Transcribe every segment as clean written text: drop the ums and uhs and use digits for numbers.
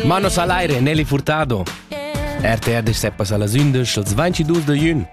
Manos all'aire, Nelly Furtado. RTR de seppas alla sündes, als 22 de giugn.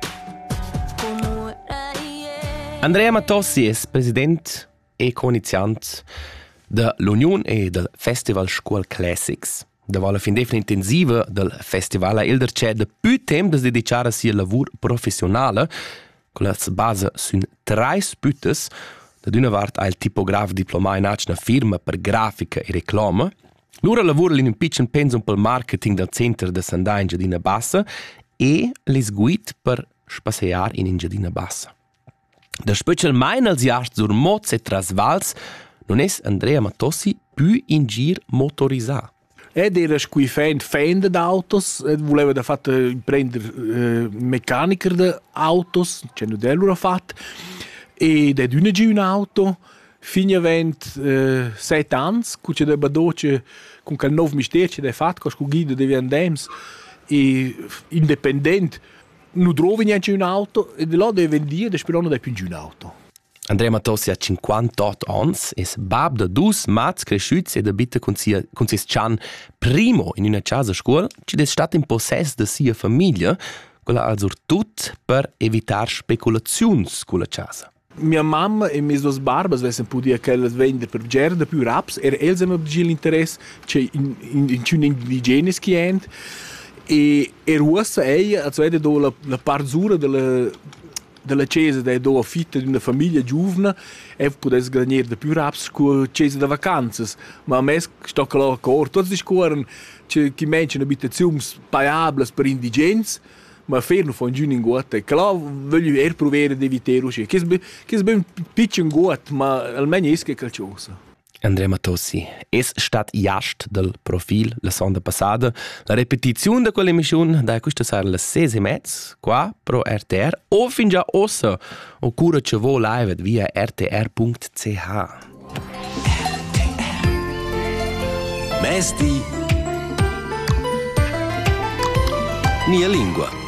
Andrea Matossi es president e co-iniziant de l'Union e del Festival Scuol Classics. Davo la fin definitiva intensiva del festival ha Elder c'è de più tempo da dedicare a sia lavoro professionale, con la base su 3 spütes. Da una parte ha il tipograf diplomato in una firma per grafica e reclama. Lura lavora in un piccolo penso per il marketing del centro de Sandà in Giardina Bassa e les guid per spasear in Giardina Bassa. Da specialmente als jars sur moz e trasvals non es Andrea Matossi più in gir motorizà. Ed era qui fan d'autos, voleva da fatto prendere meccaniker de autos, c'è non l'ha fatto, ed è una giù un'auto, fino a 7 anni, c'è da badoce con quel nuovo mistero che ha fatto, con guida di Viandems, e indipendente, non trovi neanche un'auto, e di là deve vendere, e spero non è più un'auto. Andrea Matossi ha 58 anni, è bab da 2 mats cresciuti ed abita con sia Can primo in una casa scuola, che è stato in possesso di sia famiglia, quella ha tutto per evitare speculazioni con la casa. Mia mamma e mie 2 barbas avessero potuto vendere per gerda più raps, e els hanno l'interesse che in indigeni che e russa ella, cioè la parzura della chiesa da do affitta di una famiglia giovane e potesse guadagnare più raps con la chiesa da vacanze, ma a me sto là accordo tutti i scuolen che menciono abitazioni pagabili per indigeni, ma fermo fa un giorno in gota, e là voglio provare di evitare uscire, che è ben piccolo in gota, ma almeno è che calciosa. Andrea Matossi, es stat jast del profil la sonda passada. La repetizione di quell'emissione da questa sarà alle 6:30 qua pro RTR o fin già ossa o cura che vo live via rtr.ch. Mesti Nia Lingua.